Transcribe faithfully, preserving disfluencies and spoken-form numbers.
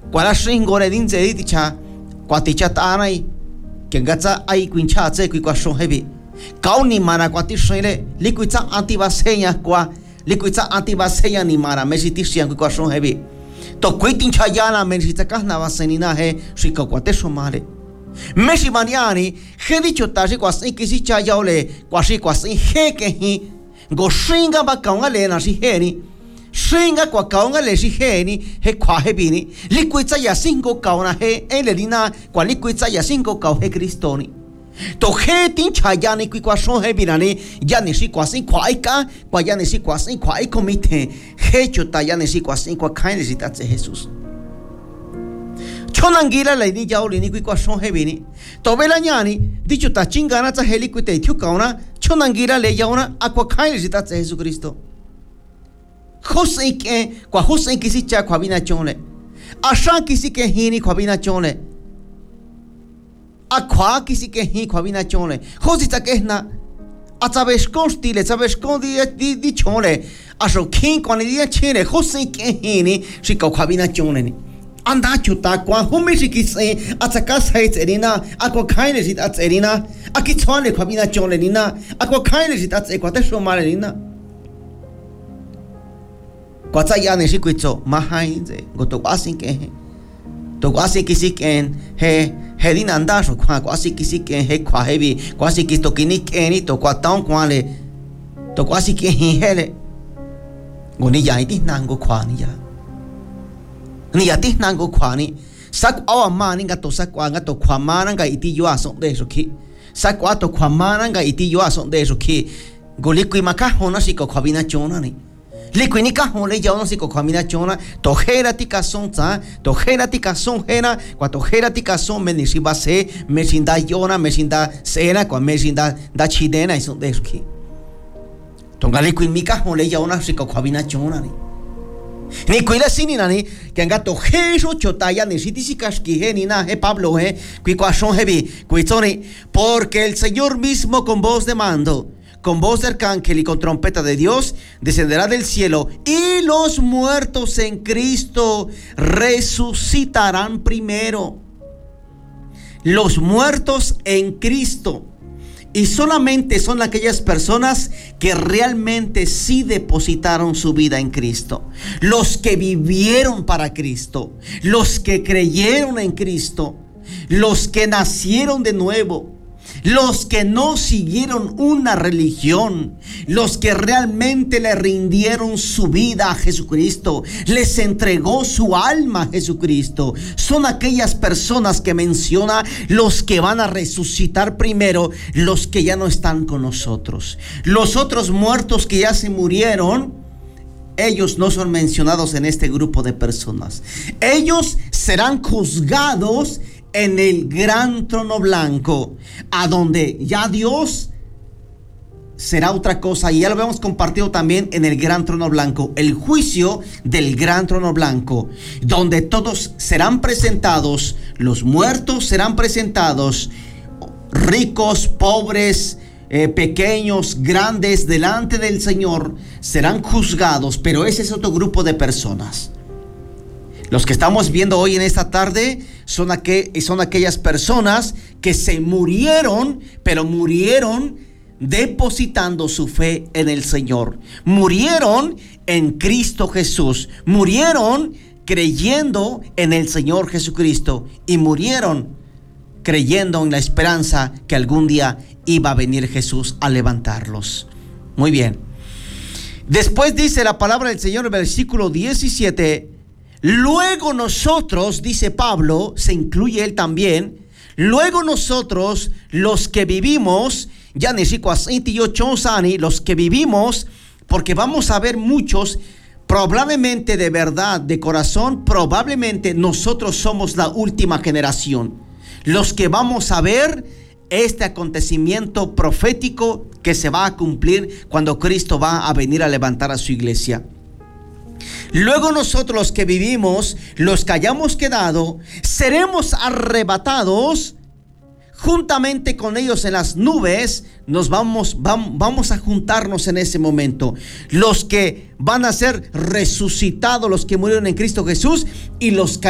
quả là sinh ngồi đây đến giờ thì cha quả thì cha ta này cái cái cha ai quyên cha chơi quyên quả sống hay bị cáo ni mà là quả thì sinh đấy lý quyên cha anti va xây nhà quả lý quyên cha anti va xây nhà ni mà là mấy thì sinh quyên quả sống hay bị to quấy tin cha ya là mấy thì các nào va xây na hay suy cầu quả thì sống mà đấy mấy thì mà nhà này khi đi chụp ta sẽ quả sinh cái gì cha giàu lệ quả sinh quả sinh hết cái gì ngô sinh cái bà cầu cái lệ là sinh hết ni sinh cái quả cầu cái lệ sinh hết ni hết quả hết bị ni lý quỳ cha ya sinh cầu cầu na hết ấy là đi na quả lý quỳ cha ya sinh cầu cầu hết Cristo ni to hết tin cha ya ni quỳ quả sống hết bị na ni ya ni sinh quả sinh quả ấy cả quả ya ni sinh quả sinh quả ấy không biết thế hết chụp ta ya ni sinh quả sinh quả khai ni sinh ta sẽ Jesus cho nên gila lại đi giàu lên đi quỳ quả sống hết bị ni to bây giờ nhà ni đi chụp ta chính cái na cha hết lý quỳ tây thiếu cầu na cho nên gila lại giàu na à quả khai ni sinh ta sẽ Jesus Cristo खुश नहीं के क्या खुश नहीं किसी चाय ख्वाबी ना चोले आशा किसी के ही नहीं ख्वाबी ना चोले अख्वा किसी के ही ख्वाबी ना चोले खुशी तक ना अचाबेश कौन स्टीले अचाबेश कौन दिया दी दी चोले आशो खीं कौन दिया चेले खुश नहीं के ही नहीं शिका ख्वाबी ना चोले नहीं अंधा चुता क्या हुमी शिकिसे अचाका साइज एरिना अको खाइले जित अच एरिना अकी चोले ख्वाबी ना चोले निना अको खाइले जित अच एक वाते शो मारे निना quả cha ya này sĩ quỳ chỗ mà hay vậy, gọi tôi quá xin cái, tôi quá xin cái sĩ cái, he he đi năn đa số khoa quá xin cái sĩ cái, he khoa he bị, quá xin cái tôi cái này cái này tôi quá tao khoa lệ, tôi quá xin cái he he lệ, gọi này giải tí năng của khoa này ya, này giải tí năng của khoa này, sắc áo mà này cái tôi sắc quá cái tôi khoa mà năng cái ít yếu sống đây rồi khi, sắc quá tôi khoa mà năng cái ít yếu sống đây rồi khi, gọi lý quỳ mà khác hơn nó sĩ có khoa bị na chôn này. Liquid ni ka hole ya no si ko khamina chona to khera ti ka son cha to khera ti ka son hera kwa to khera ti ka son me ni si ba se me sinda yona me sinda sera kwa me sinda da chidena iso de ski to ga liquid mi ka hole ya no si ko khamina chona ni ni kuila sini na ni que anga to heso chotaya ni si ti si kaski he ni na he Pablo he qui kwa son hebi qui zoni porque el Señor mismo con voz de mando con voz de arcángel y con trompeta de Dios, descenderá del cielo y los muertos en Cristo resucitarán primero. Los muertos en Cristo. Y solamente son aquellas personas que realmente sí depositaron su vida en Cristo. Los que vivieron para Cristo. Los que creyeron en Cristo. Los que nacieron de nuevo. Los que no siguieron una religión, los que realmente le rindieron su vida a Jesucristo, les entregó su alma a Jesucristo, son aquellas personas que menciona los que van a resucitar primero, los que ya no están con nosotros. Los otros muertos que ya se murieron, ellos no son mencionados en este grupo de personas. Ellos serán juzgados en el gran trono blanco, a donde ya Dios será otra cosa, y ya lo hemos compartido también en el gran trono blanco, el juicio del gran trono blanco, donde todos serán presentados, los muertos serán presentados, ricos, pobres, eh, pequeños, grandes, delante del Señor, serán juzgados, pero ese es otro grupo de personas. Los que estamos viendo hoy en esta tarde son, aquel, son aquellas personas que se murieron, pero murieron depositando su fe en el Señor. Murieron en Cristo Jesús. Murieron creyendo en el Señor Jesucristo. Y murieron creyendo en la esperanza que algún día iba a venir Jesús a levantarlos. Muy bien. Después dice la palabra del Señor en el versículo diecisiete. Luego nosotros, dice Pablo, se incluye él también, luego nosotros, los que vivimos, ya ni los que vivimos, porque vamos a ver muchos, probablemente de verdad, de corazón, probablemente nosotros somos la última generación, los que vamos a ver este acontecimiento profético que se va a cumplir cuando Cristo va a venir a levantar a su iglesia. Luego nosotros los que vivimos, los que hayamos quedado, seremos arrebatados juntamente con ellos en las nubes. Nos vamos, vamos, vamos a juntarnos en ese momento. Los que van a ser resucitados, los que murieron en Cristo Jesús, y los que